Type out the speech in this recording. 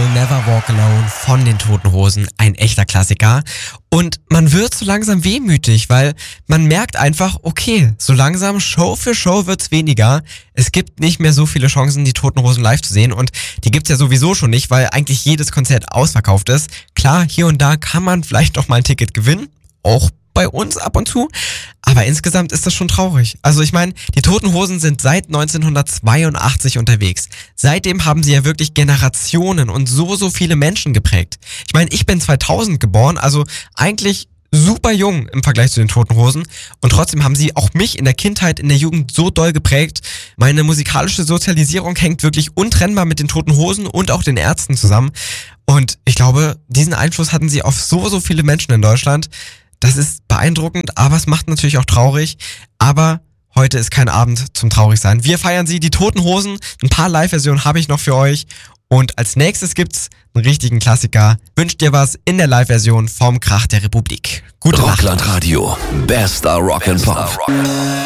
You'll Never Walk Alone von den Toten Hosen, ein echter Klassiker. Und man wird so langsam wehmütig, weil man merkt einfach, okay, so langsam Show für Show wird's weniger. Es gibt nicht mehr so viele Chancen, die Toten Hosen live zu sehen, und die gibt's ja sowieso schon nicht, weil eigentlich jedes Konzert ausverkauft ist. Klar, hier und da kann man vielleicht noch mal ein Ticket gewinnen, auch bei uns ab und zu, aber insgesamt ist das schon traurig. Also ich meine, die Toten Hosen sind seit 1982 unterwegs. Seitdem haben sie ja wirklich Generationen und so viele Menschen geprägt. Ich meine, ich bin 2000 geboren, also eigentlich super jung im Vergleich zu den Toten Hosen, und trotzdem haben sie auch mich in der Kindheit, in der Jugend so doll geprägt. Meine musikalische Sozialisierung hängt wirklich untrennbar mit den Toten Hosen und auch den Ärzten zusammen, und ich glaube, diesen Einfluss hatten sie auf so viele Menschen in Deutschland. Das ist beeindruckend, aber es macht natürlich auch traurig. Aber heute ist kein Abend zum Traurigsein. Wir feiern sie, die Toten Hosen. Ein paar Live-Versionen habe ich noch für euch. Und als nächstes gibt's einen richtigen Klassiker. Wünscht dir was in der Live-Version vom Krach der Republik. Gute Nacht. Rockland Radio. Bester Rock and Pop.